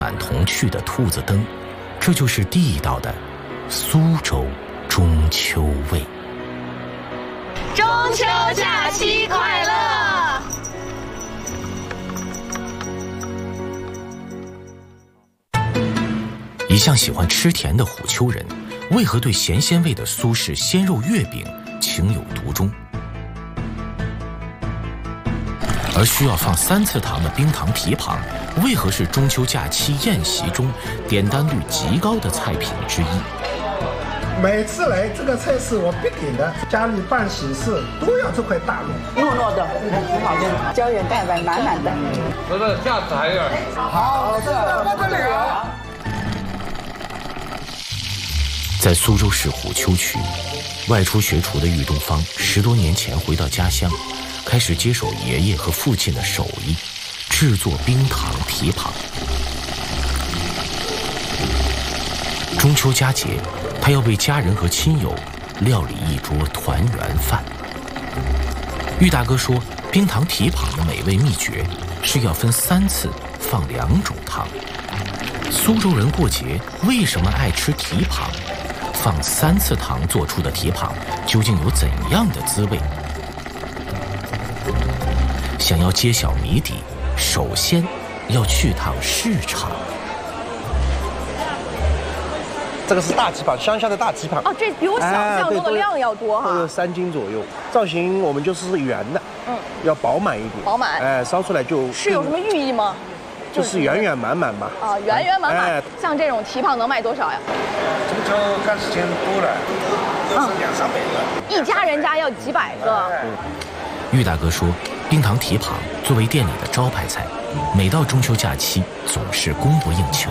满童趣的兔子灯，这就是地道的苏州中秋味。 中秋假期快乐！ 一向喜欢吃甜的虎丘人，为何对咸鲜味的苏式鲜肉月饼情有独钟？而需要放3次糖的冰糖蹄膀，为何是中秋假期宴席中点单率极高的菜品之一？ 每次来这个菜是我必点的，家里办喜事都要这块大肉， 糯糯的，很好吃，胶原蛋白满满的。 不是，下次还有。 好，这里有。 在苏州市虎丘区，外出学厨的郁东方10多年前回到家乡，开始接手爷爷和父亲的手艺，制作冰糖蹄膀。中秋佳节，他要为家人和亲友料理一桌团圆饭。郁大哥说，冰糖蹄膀的美味秘诀是要分3次放2种糖。苏州人过节为什么爱吃蹄膀？放3次糖做出的蹄膀究竟有怎样的滋味？想要揭晓谜底，首先要去趟市场。 这个是大蹄膀，乡下的大蹄膀。 哦，这比我想象中的量要多哈。 都有3斤左右。造型我们就是圆的，要饱满一点。 饱满。 烧出来就是有什么寓意吗？ 就是圆圆满满嘛。 啊，圆圆满满。像这种蹄膀能卖多少呀？ 中秋干时间多了，都是200-300个。 一家人家要几百个。 郁大哥说，冰糖蹄膀作为店里的招牌菜，每到中秋假期总是供不应求。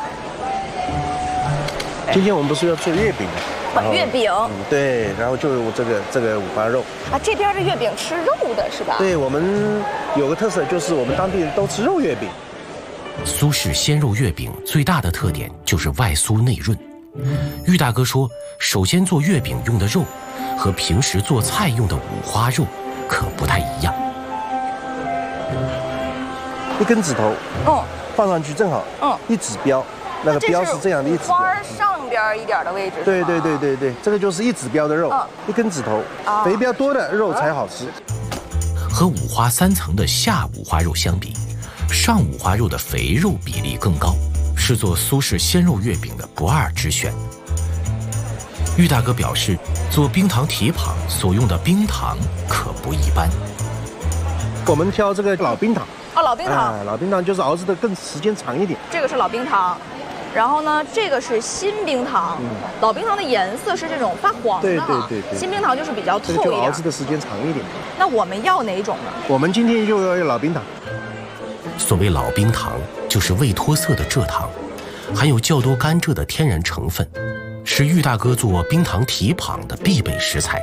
今天我们不是要做月饼吗？ 月饼。 对，然后就有这个五花肉。 啊，这边的月饼吃肉的是吧？ 对，我们有个特色，就是我们当地人都吃肉月饼。 苏式鲜肉月饼最大的特点就是外酥内润。郁大哥说，首先做月饼用的肉和平时做菜用的五花肉可不太一样。 1根指头，放上去正好，一指标，那个标是这样的，一指标。 花上边一点的位置。 对，这个就是一指标的肉，1根指头，肥膘多的肉才好吃。 和五花3层的下五花肉相比，上五花肉的肥肉比例更高，是做苏式鲜肉月饼的不二之选。郁大哥表示，做冰糖蹄膀所用的冰糖可不一般。 我们挑这个老冰糖。 老冰糖。 老冰糖就是熬制的更时间长一点。 这个是老冰糖，然后呢，这个是新冰糖。老冰糖的颜色是这种发黄的。对。新冰糖就是比较透一点。 这个就熬制的时间长一点。 那我们要哪种呢？ 我们今天就要老冰糖。 所谓老冰糖，就是未脱色的蔗糖，含有较多甘蔗的天然成分，是郁大哥做冰糖蹄膀的必备食材。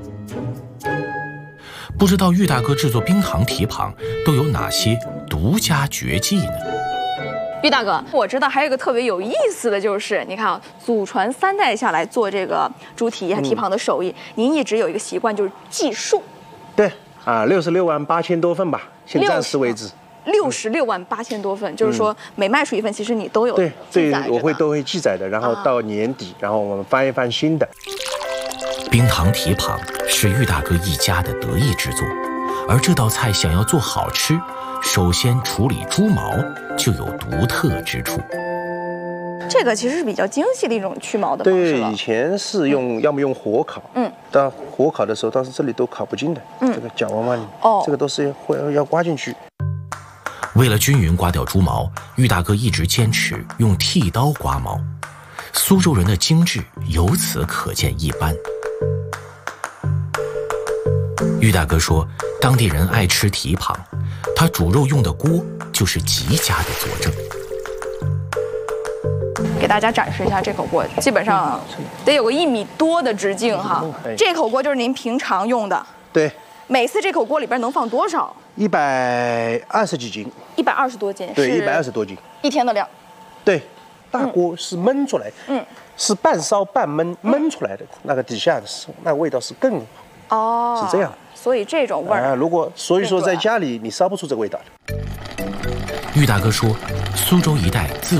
不知道郁大哥制作冰糖蹄膀都有哪些独家绝技呢？ 郁大哥，我知道还有一个特别有意思的就是，你看啊，祖传3代下来做这个猪蹄蹄膀的手艺，您一直有一个习惯就是计数。 对，66万8千多份吧，现暂时为止。 66万8千多份，就是说每卖出1份，其实你都有记载。对，我都会记载的，然后到年底，然后我们翻一翻新的。 冰糖蹄膀是郁大哥一家的得意之作，而这道菜想要做好吃，首先处理猪毛就有独特之处。 这个其实是比较精细的一种去毛的方式了。 对，以前是要么用火烤，但火烤的时候，当时这里都烤不进的，这个角弯弯里，这个都是要刮进去。 为了均匀刮掉猪毛，郁大哥一直坚持用剃刀刮毛。苏州人的精致由此可见一斑。郁大哥说，当地人爱吃蹄膀，他煮肉用的锅就是极佳的佐证。 给大家展示一下这口锅，基本上得有个1米多的直径哈。这口锅就是您平常用的。 对。 每次这口锅里边能放多少 ？120几斤。 120多斤。 对，120多斤。 1天的量。 对，大锅是焖出来，是半烧半焖出来的，那个底下的那味道是更好。是这样。 所以这种味儿所以说在家里你烧不出这个味道的。 郁大哥说，苏州一带自